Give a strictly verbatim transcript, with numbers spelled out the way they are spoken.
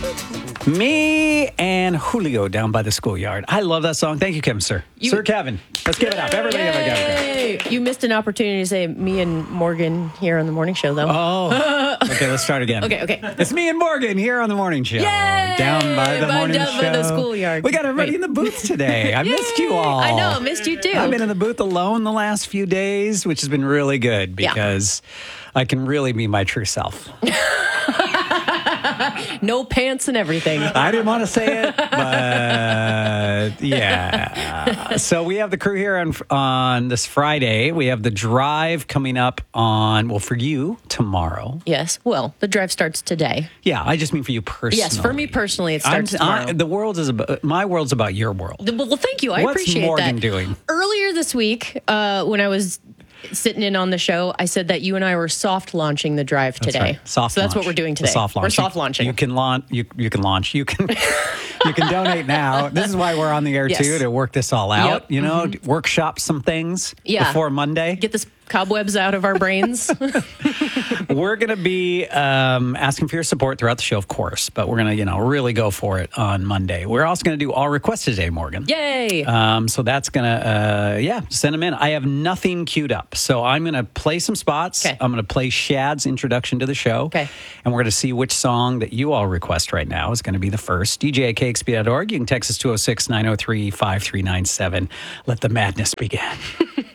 Me and Julio down by the schoolyard. I love that song. Thank you, Kevin, sir. You- Sir Kevin. Let's give it up. Everybody give it up. Yay! You missed an opportunity to say me and Morgan here on the morning show, though. Oh. Okay, let's start again. Okay, okay. It's me and Morgan here on the morning show. Yay! Down by the By- morning down show. by the schoolyard. We got everybody Right. in the booth today. I missed you all. I know, missed you too. I've been in the booth alone the last few days, which has been really good Yeah. because I can really be my true self. No pants and everything. I didn't want to say it, but yeah. So we have the crew here on on this Friday. We have the drive coming up on, well, for you, tomorrow. Yes. Well, the drive starts today. Yeah, I just mean for you personally. Yes, for me personally, it I'm- starts tomorrow. I, the world is about, my world's about your world. Well, thank you. I What's appreciate Morgan that. doing? Earlier this week, uh, when I was sitting in on the show, I said that you and I were soft launching the drive That's today. right. Soft so that's launch. what we're doing The today. soft launch. We're soft You- launching. You can launch. You you can launch. You can you can donate now. This is why we're on the air Yes. too, to work this all out. Yep. You know, workshop some things Yeah. before Monday. Get this cobwebs out of our brains. We're going to be um, asking for your support throughout the show, of course, but we're going to, you know, really go for it on Monday. We're also going to do all requests today, Morgan. Yay! Um, so that's going to, uh, yeah, send them in. I have nothing queued up. So I'm going to play some spots. Okay. I'm going to play Shad's introduction to the show. Okay. And we're going to see which song that you all request right now is going to be the first. D J at K X P dot org. You can text us two oh six, nine oh three, five three nine seven. Let the madness begin.